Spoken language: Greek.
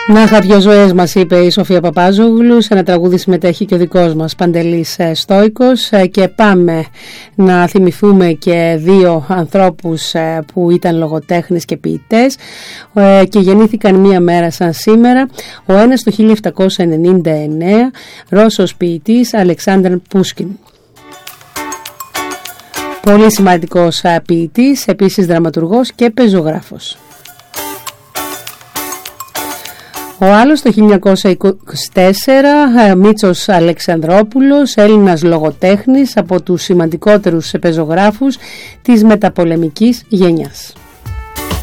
Να είχα δυο ζωές, μας είπε η Σοφία Παπάζογλου. Σε ένα τραγούδι συμμετέχει και ο δικός μας Παντελής Στόικος. Και πάμε να θυμηθούμε και δύο ανθρώπους που ήταν λογοτέχνες και ποιητές και γεννήθηκαν μία μέρα σαν σήμερα. Ο ένας το 1799, Ρώσος ποιητής Αλεξάνδρ Πούσκιν. Πολύ σημαντικός ποιητής, επίσης δραματουργός και πεζογράφος. Ο άλλος το 1924, Μίτσος Αλεξανδρόπουλος, Έλληνας λογοτέχνης, από τους σημαντικότερους πεζογράφους της μεταπολεμικής γενιάς.